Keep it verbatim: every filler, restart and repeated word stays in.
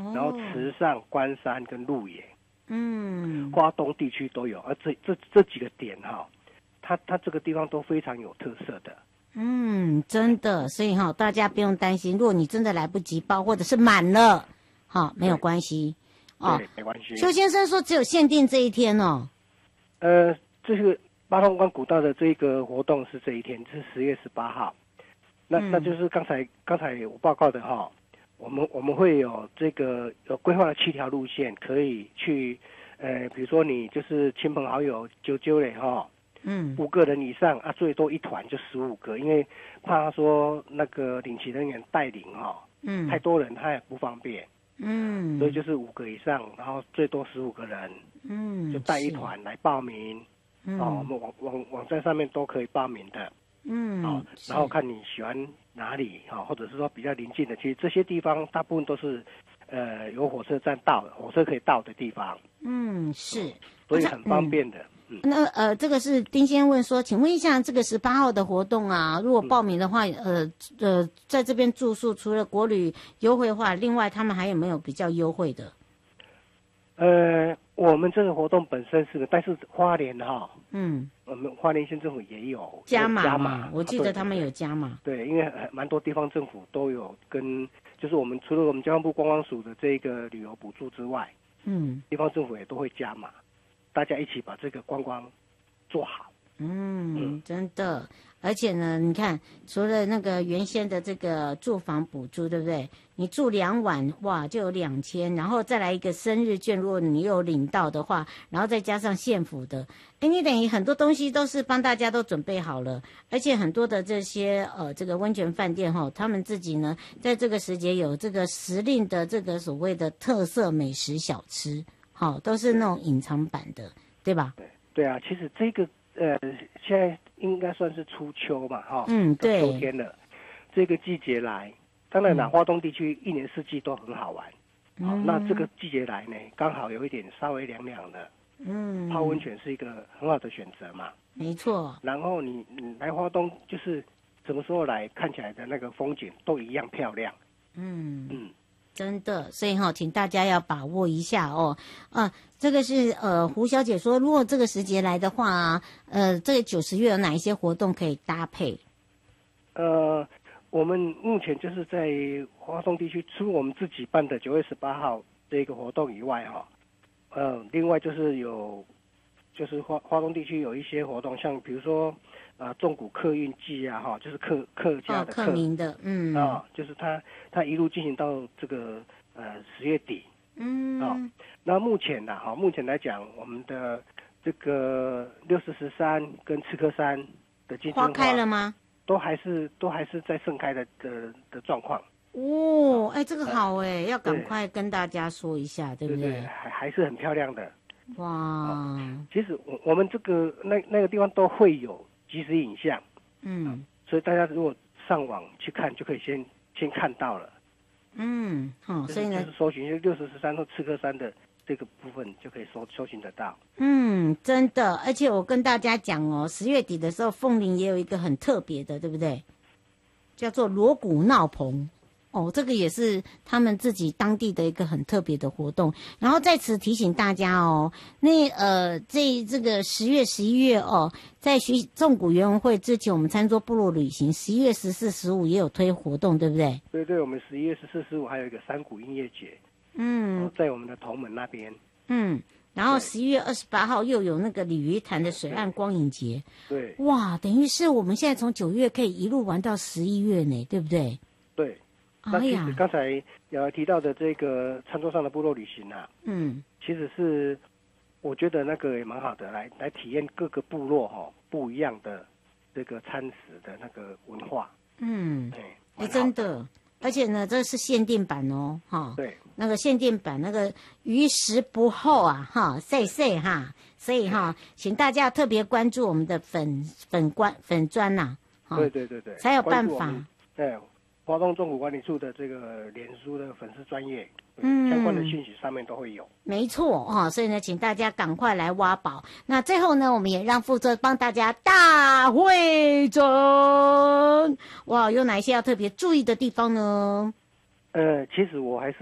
哦、 然后池上、关山跟鹿野， 嗯， 花东地区都有，而这这这几个点哈，它它这个地方都非常有特色的。 嗯，真的，所以哈、哦，大家不用担心，如果你真的来不及报或者是满了，好、哦，没有关系。 哦，对，没关系。 邱先生说只有限定这一天哦。 呃，这个八通关古道的这个活动是这一天，是十月十八号。那、嗯、那就是刚才刚才我报告的哈，我们我们会有这个有规划了七条路线，可以去，呃，比如说你就是亲朋好友揪揪嘞哈。嗯，五个人以上啊，最多一团就十五个，因为怕说那个领骑人员带领哈，嗯，太多人他也不方便，嗯，所以就是五个以上，然后最多十五个人，嗯，就带一团来报名，嗯，哦，我们网网网站上面都可以报名的，嗯，哦，然后看你喜欢哪里哈、哦，或者是说比较临近的，其实这些地方大部分都是，呃，有火车站到，火车可以到的地方， 嗯，是， 所以很方便的。 嗯、那呃，这个是丁先生问说，请问一下，这个十八号的活动啊，如果报名的话，呃呃，在这边住宿除了国旅优惠的话，另外他们还有没有比较优惠的？ 呃，我们这个活动本身是的，但是花莲哈，嗯，我们花莲县政府也有加码加码， 我记得他们有加码。 对，因为蛮多地方政府都有跟，就是我们除了我们交通部观光署的这个旅游补助之外，嗯，地方政府也都会加码。大家一起把这个观光做好。 嗯，嗯真的，而且呢，你看，除了那个原先的这个住房补助，对不对？你住两晚，哇，就有两千，然后再来一个生日券，如果你有领到的话，然后再加上县府的，哎，你等于很多东西都是帮大家都准备好了，而且很多的这些呃这个温泉饭店哈，他们自己呢，在这个时节有这个时令的这个所谓的特色美食小吃。好，都是那种隐藏版的，对吧？ 对对啊，其实这个呃，现在应该算是初秋嘛，哈， 嗯，对， 秋天了，这个季节来，当然啦，花东地区一年四季都很好玩，嗯、好，那这个季节来呢，刚好有一点稍微凉凉的，嗯，泡温泉是一个很好的选择嘛， 没错。 然后你你来花东，就是什么时候来，看起来的那个风景都一样漂亮，嗯嗯。 真的，所以哈、哦，请大家要把握一下哦。啊，这个是呃，胡小姐说，如果这个时节来的话，呃，这个九十月有哪一些活动可以搭配？ 呃，我们目前就是在花东地区，除了我们自己办的九月十八号这个活动以外，哈，呃，另外就是有，就是花花东地区有一些活动，像比如说。啊，纵谷客运季啊，哈，就是客客家的客、 哦、客民的，嗯啊，就是他他一路进行到这个呃十月底，嗯啊，那目前呢，哈，目前来讲，我们的这个六四十三跟赤科山的金针花开了吗？ 都还是都还是在盛开的的的状况。 哦，哎，这个好哎，要赶快跟大家说一下，对不对？ 对对，还还是很漂亮的。 哇， 哦、其实我我们这个那那个地方都会有。即时影像，嗯，所以大家如果上网去看，就可以先先看到了， 嗯，好、哦，所以呢， 就是搜寻六十十三或赤科山的这个部分就可以搜搜寻得到。 嗯，真的，而且我跟大家讲哦，十月底的时候，凤林也有一个很特别的，对不对？叫做锣鼓闹棚。哦，这个也是他们自己当地的一个很特别的活动。然后在此提醒大家哦，那呃，这这个十月、十一月哦，在徐纵谷园文会之前，我们餐桌部落旅行，十一月十四、十五也有推活动，对不对？ 对对，我们十一月十四、十五还有一个山谷音乐节，嗯、哦，在我们的头门那边。嗯， 然后十一月二十八号又有那个鲤鱼潭的水岸光影节。 对， 哇，等于是我们现在从九月可以一路玩到十一月呢，对不对？ 对。那其实刚才有提到的这个餐桌上的部落旅行啊，嗯，其实是我觉得那个也蛮好的，来来体验各个部落哈、哦、不一样的这个餐食的那个文化，嗯， 哎、欸，真的，而且呢，这是限定版哦，哈、哦， 对， 那个限定版那个鱼食不厚啊，哈，细细哈，所以哈、哦，请大家特别关注我们的粉粉官粉专呐、 啊，对对对对， 才有办法， 对。花东纵谷管理处的这个脸书的粉丝专页，嗯，相关的讯息上面都会有。 没错哈、哦，所以呢，请大家赶快来挖宝。那最后呢，我们也让副座帮大家大会诊。哇，有哪一些要特别注意的地方呢？ 呃，其实我还是。